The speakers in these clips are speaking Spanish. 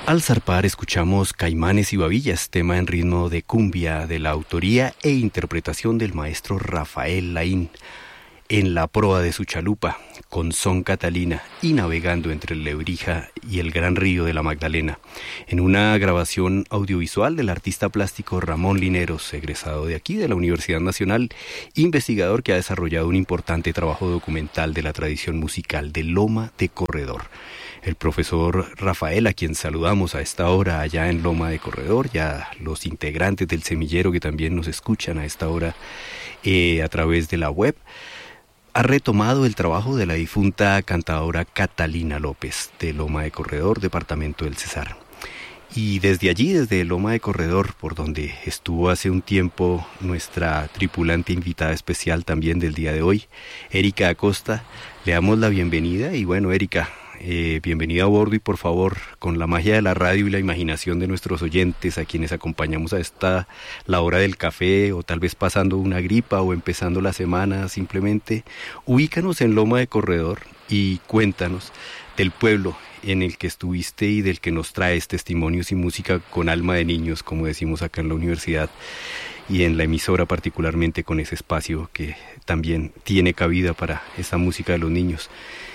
Al zarpar escuchamos Caimanes y Babillas, tema en ritmo de cumbia de la autoría e interpretación del maestro Rafael Laín, en la proa de su chalupa, con son Catalina y navegando entre el Lebrija y el gran río de la Magdalena, en una grabación audiovisual del artista plástico Ramón Lineros, egresado de aquí de la Universidad Nacional, investigador que ha desarrollado un importante trabajo documental de la tradición musical de Loma de Corredor. El profesor Rafael, a quien saludamos a esta hora allá en Loma de Corredor, ya los integrantes del semillero que también nos escuchan a esta hora a través de la web, ha retomado el trabajo de la difunta cantadora Catalina López de Loma de Corredor, departamento del Cesar. Y desde allí, desde Loma de Corredor, por donde estuvo hace un tiempo nuestra tripulante invitada especial también del día de hoy, Erika Acosta, le damos la bienvenida. Y bueno, Erika, bienvenida a bordo y por favor, con la magia de la radio y la imaginación de nuestros oyentes, a quienes acompañamos a la hora del café o tal vez pasando una gripa o empezando la semana, simplemente ubícanos en Loma de Corredor y cuéntanos del pueblo en el que estuviste y del que nos traes testimonios y música con alma de niños, como decimos acá en la universidad y en la emisora, particularmente con ese espacio que también tiene cabida para esa música de los niños.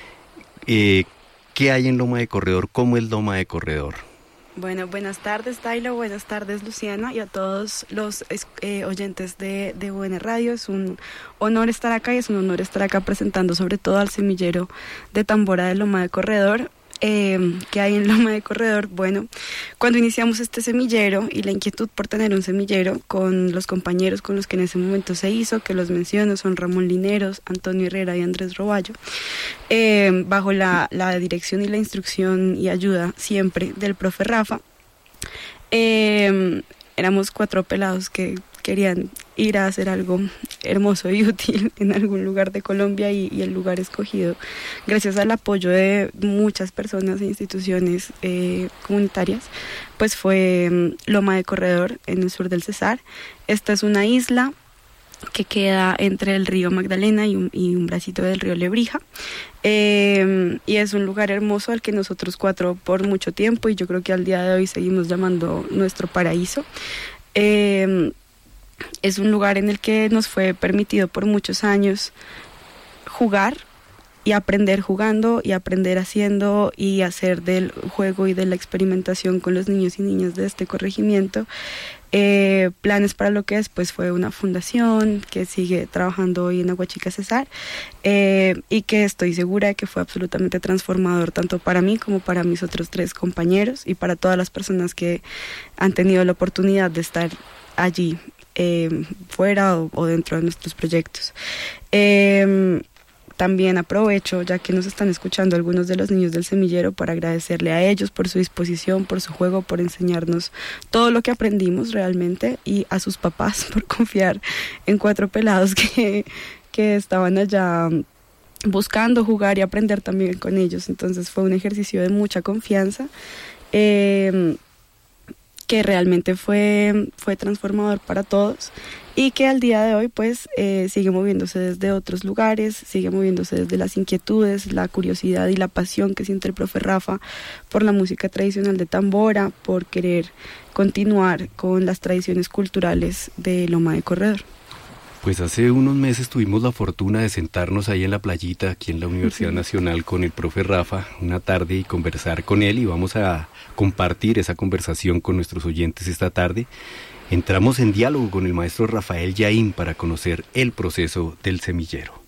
¿Qué hay en Loma de Corredor? ¿Cómo es Loma de Corredor? Bueno, buenas tardes, Tailo, buenas tardes, Luciana, y a todos los oyentes de UN Radio. Es un honor estar acá y es un honor estar acá presentando sobre todo al semillero de tambora de Loma de Corredor. ¿Qué hay en Loma de Corredor? Bueno, cuando iniciamos este semillero y la inquietud por tener un semillero con los compañeros con los que en ese momento se hizo, que los menciono, son Ramón Lineros, Antonio Herrera y Andrés Roballo, bajo la dirección y la instrucción y ayuda siempre del profe Rafa, éramos 4 pelados que querían ir a hacer algo hermoso y útil en algún lugar de Colombia y el lugar escogido, gracias al apoyo de muchas personas e instituciones comunitarias, pues fue Loma de Corredor en el sur del Cesar. Esta es una isla que queda entre el río Magdalena y un bracito del río Lebrija, y es un lugar hermoso al que nosotros 4 por mucho tiempo, y yo creo que al día de hoy seguimos llamando nuestro paraíso. Es un lugar en el que nos fue permitido por muchos años jugar y aprender jugando y aprender haciendo y hacer del juego y de la experimentación con los niños y niñas de este corregimiento planes para lo que después fue una fundación que sigue trabajando hoy en Aguachica Cesar, y que estoy segura de que fue absolutamente transformador tanto para mí como para mis otros 3 compañeros y para todas las personas que han tenido la oportunidad de estar allí, fuera o dentro de nuestros proyectos. También aprovecho, ya que nos están escuchando algunos de los niños del semillero, para agradecerle a ellos por su disposición, por su juego, por enseñarnos todo lo que aprendimos realmente, y a sus papás por confiar en 4 pelados que estaban allá buscando jugar y aprender también con ellos. Entonces fue un ejercicio de mucha confianza, que realmente fue transformador para todos, y que al día de hoy pues sigue moviéndose desde otros lugares, sigue moviéndose desde las inquietudes, la curiosidad y la pasión que siente el profe Rafa por la música tradicional de tambora, por querer continuar con las tradiciones culturales de Loma de Corredor. Pues hace unos meses tuvimos la fortuna de sentarnos ahí en la playita, aquí en la Universidad Nacional, con el profe Rafa, una tarde, y conversar con él, y vamos a compartir esa conversación con nuestros oyentes esta tarde. Entramos en diálogo con el maestro Rafael Laín para conocer el proceso del semillero.